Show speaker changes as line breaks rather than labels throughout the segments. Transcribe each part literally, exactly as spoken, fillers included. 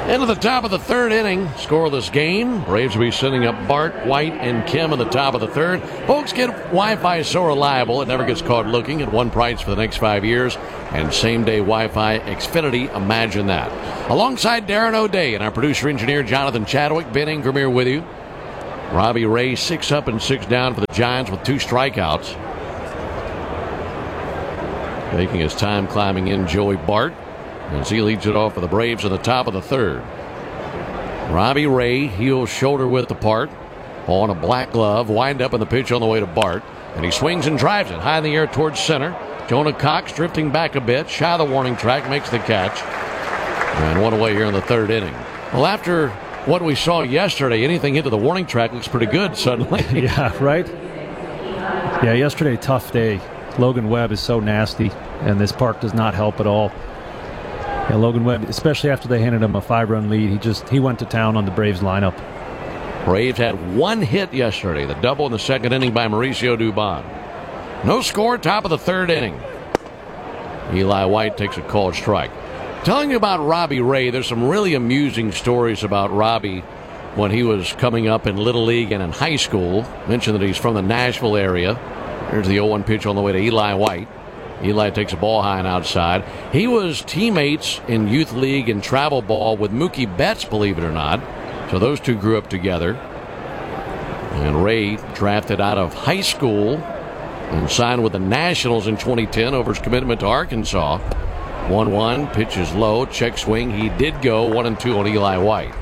Into the top of the third inning, scoreless game. Braves will be sending up Bart, White, and Kim in the top of the third. Folks, get Wi-Fi so reliable it never gets caught looking at one price for the next five years. And same-day Wi-Fi Xfinity, imagine that. Alongside Darren O'Day and our producer-engineer Jonathan Chadwick, Ben Ingram here with you. Robbie Ray six up and six down for the Giants with two strikeouts. Taking his time climbing in Joey Bart as he leads it off for the Braves in the top of the third. Robbie Ray, heel shoulder width apart, on a black glove, wind up in the pitch on the way to Bart, and he swings and drives it high in the air towards center. Jonah Cox drifting back a bit, shy of the warning track, makes the catch, and one away here in the third inning. Well, after what we saw yesterday, anything into the warning track looks pretty good suddenly.
Yeah, right? Yeah, yesterday, tough day. Logan Webb is so nasty, and this park does not help at all. Yeah, Logan Webb, especially after they handed him a five-run lead, he just he went to town on the Braves lineup.
Braves had one hit yesterday, the double in the second inning by Mauricio Dubon. No score, top of the third inning. Eli White takes a called strike. Telling you about Robbie Ray, there's some really amusing stories about Robbie when he was coming up in Little League and in high school. Mentioned that he's from the Nashville area. Here's the oh one pitch on the way to Eli White. Eli takes a ball high and outside. He was teammates in youth league and travel ball with Mookie Betts, believe it or not. So those two grew up together. And Ray drafted out of high school and signed with the Nationals in twenty ten over his commitment to Arkansas. one one, pitch is low, check swing. He did go one and two on Eli White.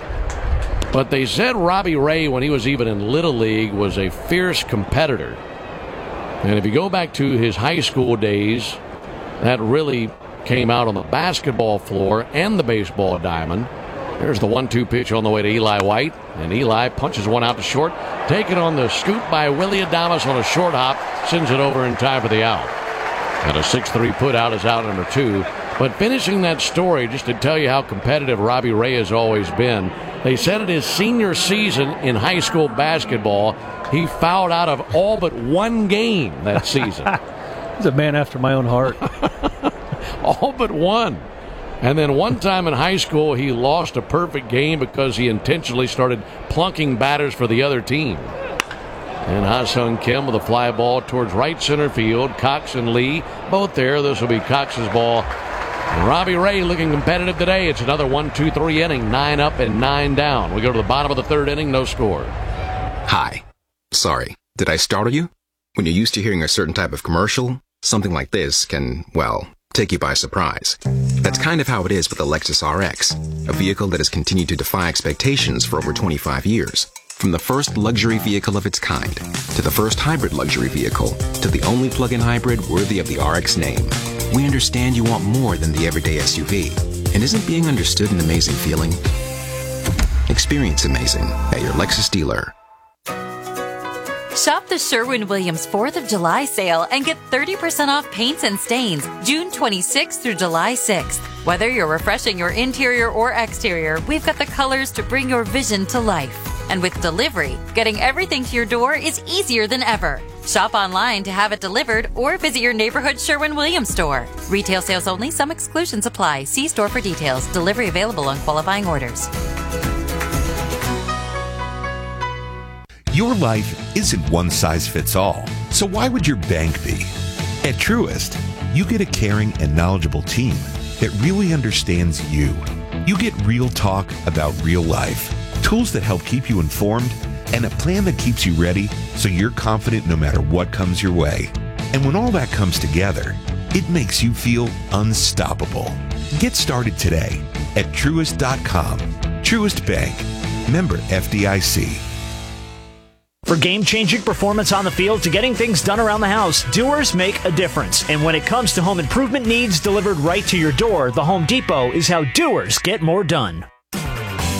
But they said Robbie Ray, when he was even in Little League, was a fierce competitor. And if you go back to his high school days, that really came out on the basketball floor and the baseball diamond. There's the one two pitch on the way to Eli White. And Eli punches one out to short. Taken on the scoop by Willie Adames on a short hop. Sends it over in time for the out. And a six three put out is out number two. But finishing that story, just to tell you how competitive Robbie Ray has always been, they said in his senior season in high school basketball, he fouled out of all but one game that season.
He's a man after my own heart.
All but one. And then one time in high school, he lost a perfect game because he intentionally started plunking batters for the other team. And Ha-Sung Kim with a fly ball towards right center field. Cox and Lee both there. This will be Cox's ball. And Robbie Ray looking competitive today. It's another one two three inning, nine up and nine down. We go to the bottom of the third inning, no score.
Hi. Sorry, did I startle you? When you're used to hearing a certain type of commercial, something like this can, well, take you by surprise. That's kind of how it is with the Lexus R X, a vehicle that has continued to defy expectations for over twenty-five years. From the first luxury vehicle of its kind, to the first hybrid luxury vehicle, to the only plug-in hybrid worthy of the R X name, we understand you want more than the everyday S U V. And isn't being understood an amazing feeling? Experience amazing at your Lexus dealer.
Shop the Sherwin-Williams fourth of July sale and get thirty percent off paints and stains June twenty-sixth through July sixth. Whether you're refreshing your interior or exterior, we've got the colors to bring your vision to life. And with delivery, getting everything to your door is easier than ever. Shop online to have it delivered or visit your neighborhood Sherwin-Williams store. Retail sales only. Some exclusions apply. See store for details. Delivery available on qualifying orders.
Your life isn't one size fits all, so why would your bank be? At Truist, you get a caring and knowledgeable team that really understands you. You get real talk about real life, tools that help keep you informed, and a plan that keeps you ready so you're confident no matter what comes your way. And when all that comes together, it makes you feel unstoppable. Get started today at Truist dot com. Truist Bank. Member F D I C.
For game-changing performance on the field to getting things done around the house, doers make a difference. And when it comes to home improvement needs delivered right to your door, the Home Depot is how doers get more done.